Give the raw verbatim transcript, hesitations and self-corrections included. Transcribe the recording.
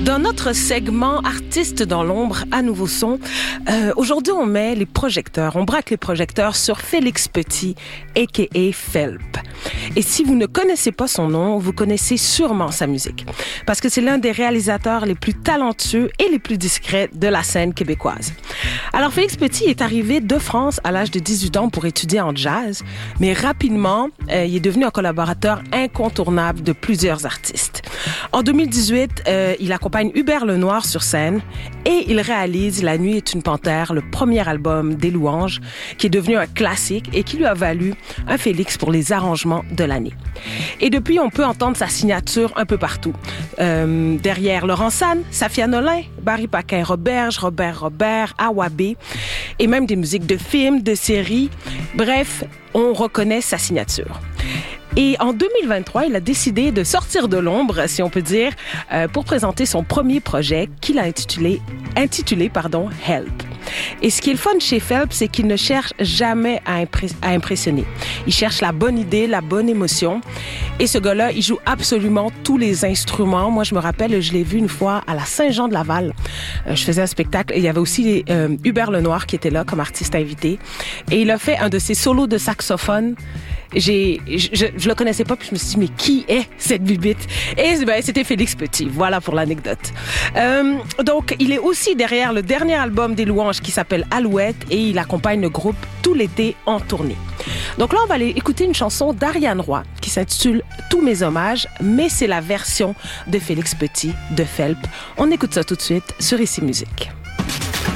Dans notre segment Artistes dans l'ombre à Nouveau Son, euh, aujourd'hui on met les projecteurs, on braque les projecteurs sur Félix Petit, a k a. Felp. Et si vous ne connaissez pas son nom, vous connaissez sûrement sa musique, parce que c'est l'un des réalisateurs les plus talentueux et les plus discrets de la scène québécoise. Alors Félix Petit est arrivé de France à l'âge de dix-huit ans pour étudier en jazz, mais rapidement, euh, il est devenu un collaborateur incontournable de plusieurs artistes. En deux mille dix-huit, euh, il accompagne Hubert Lenoir sur scène et il réalise La nuit est une panthère, le premier album des Louanges, qui est devenu un classique et qui lui a valu un Félix pour les arrangements de l'année. Et depuis, on peut entendre sa signature un peu partout. Euh, derrière Laurent Sanne, Safia Nolin, Barry Paquin-Roberge, Robert Robert, Awabé, et même des musiques de films, de séries. Bref, on reconnaît sa signature. Et en deux mille vingt-trois, il a décidé de sortir de l'ombre, si on peut dire, euh, pour présenter son premier projet qu'il a intitulé, intitulé pardon, Help. Et ce qui est le fun chez Felp, c'est qu'il ne cherche jamais à, impré- à impressionner. Il cherche la bonne idée, la bonne émotion. Et ce gars-là, il joue absolument tous les instruments. Moi, je me rappelle, je l'ai vu une fois à la Saint-Jean-de-Laval. Euh, je faisais un spectacle et il y avait aussi euh, Hubert Lenoir qui était là comme artiste invité. Et il a fait un de ses solos de saxophone. J'ai, je, je le connaissais pas, puis je me suis dit, mais qui est cette bibite? Et ben, c'était Félix Petit. Voilà pour l'anecdote. Euh, donc, il est aussi derrière le dernier album des Louanges qui s'appelle Alouette et il accompagne le groupe tout l'été en tournée. Donc là, on va aller écouter une chanson d'Ariane Roy qui s'intitule Tous mes hommages, mais c'est la version de Félix Petit de Felp. On écoute ça tout de suite sur Ici Musique.